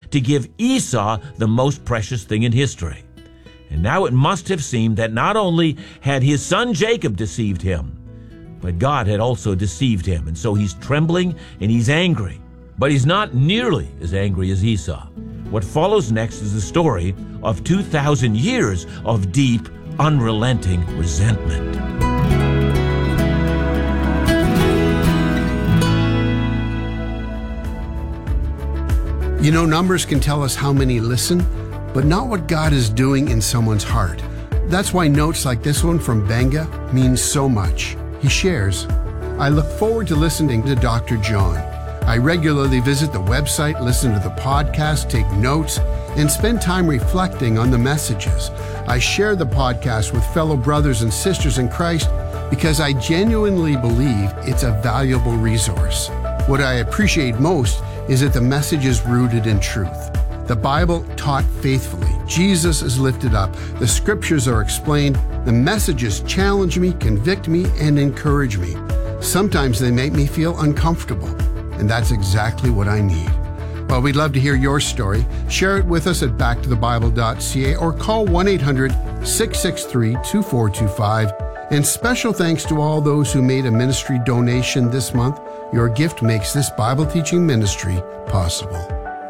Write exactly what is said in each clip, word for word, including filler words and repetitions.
to give Esau the most precious thing in history. And now it must have seemed that not only had his son Jacob deceived him, but God had also deceived him. And so he's trembling and he's angry. But he's not nearly as angry as Esau. What follows next is the story of two thousand years of deep, unrelenting resentment. You know, numbers can tell us how many listen, but not what God is doing in someone's heart. That's why notes like this one from Benga means so much. He shares, I look forward to listening to Doctor John. I regularly visit the website, listen to the podcast, take notes, and spend time reflecting on the messages. I share the podcast with fellow brothers and sisters in Christ because I genuinely believe it's a valuable resource. What I appreciate most is that the message is rooted in truth. The Bible taught faithfully. Jesus is lifted up. The scriptures are explained. The messages challenge me, convict me, and encourage me. Sometimes they make me feel uncomfortable, and that's exactly what I need. Well, we'd love to hear your story. Share it with us at back to the bible dot c a or call one eight hundred, six six three, two four two five. And special thanks to all those who made a ministry donation this month. Your gift makes this Bible teaching ministry possible.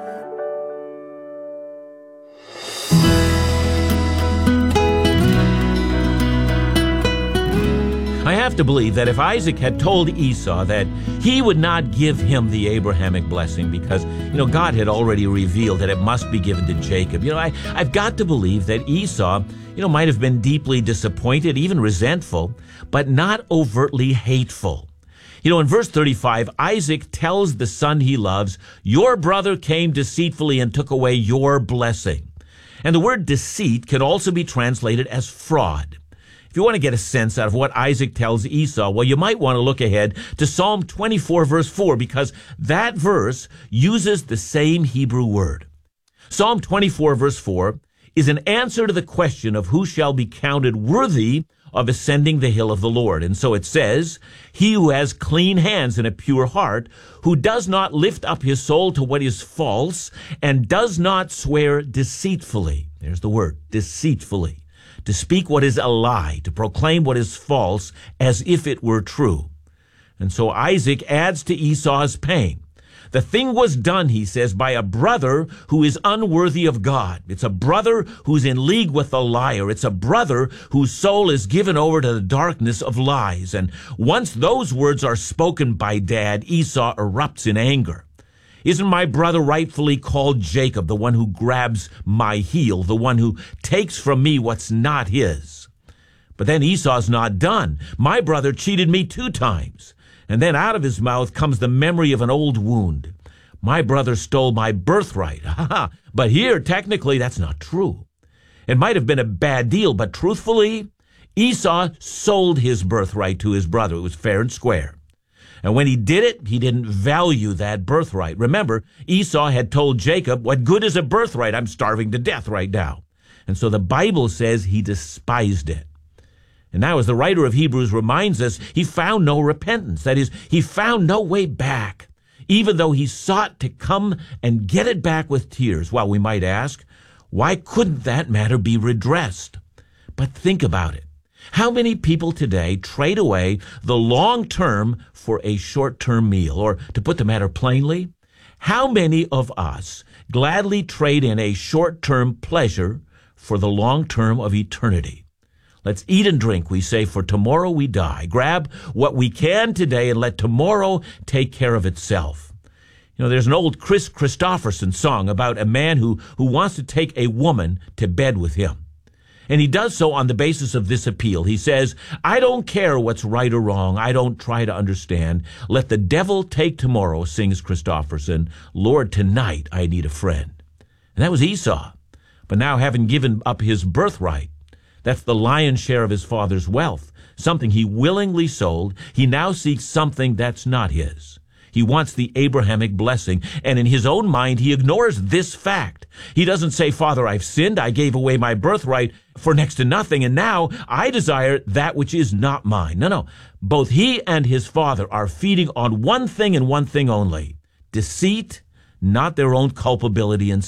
I have to believe that if Isaac had told Esau that he would not give him the Abrahamic blessing because, you know, God had already revealed that it must be given to Jacob, you know, I, I've got to believe that Esau, you know, might have been deeply disappointed, even resentful, but not overtly hateful. You know, in verse thirty-five, Isaac tells the son he loves, your brother came deceitfully and took away your blessing. And the word deceit can also be translated as fraud. If you want to get a sense out of what Isaac tells Esau, well, you might want to look ahead to Psalm twenty-four, verse four, because that verse uses the same Hebrew word. Psalm twenty-four, verse four, is an answer to the question of who shall be counted worthy of ascending the hill of the Lord. And so it says, he who has clean hands and a pure heart, who does not lift up his soul to what is false, and does not swear deceitfully. There's the word, deceitfully. To speak what is a lie, to proclaim what is false as if it were true. And so Isaac adds to Esau's pain. The thing was done, he says, by a brother who is unworthy of God. It's a brother who's in league with a liar. It's a brother whose soul is given over to the darkness of lies. And once those words are spoken by Dad, Esau erupts in anger. Isn't my brother rightfully called Jacob, the one who grabs my heel, the one who takes from me what's not his? But then Esau's not done. My brother cheated me two times. And then out of his mouth comes the memory of an old wound. My brother stole my birthright. But here, technically, that's not true. It might have been a bad deal, but truthfully, Esau sold his birthright to his brother. It was fair and square. And when he did it, he didn't value that birthright. Remember, Esau had told Jacob, what good is a birthright? I'm starving to death right now. And so the Bible says he despised it. And now, as the writer of Hebrews reminds us, he found no repentance. That is, he found no way back, even though he sought to come and get it back with tears. Well, we might ask, why couldn't that matter be redressed? But think about it. How many people today trade away the long term for a short-term meal? Or, to put the matter plainly, how many of us gladly trade in a short-term pleasure for the long term of eternity? Let's eat and drink, we say, for tomorrow we die. Grab what we can today and let tomorrow take care of itself. You know, there's an old Chris Christopherson song about a man who, who wants to take a woman to bed with him. And he does so on the basis of this appeal. He says, I don't care what's right or wrong. I don't try to understand. Let the devil take tomorrow, sings Christopherson. Lord, tonight I need a friend. And that was Esau. But now, having given up his birthright, that's the lion's share of his father's wealth, something he willingly sold, he now seeks something that's not his. He wants the Abrahamic blessing, and in his own mind, he ignores this fact. He doesn't say, Father, I've sinned, I gave away my birthright for next to nothing, and now I desire that which is not mine. No, no. Both he and his father are feeding on one thing and one thing only, deceit, not their own culpability and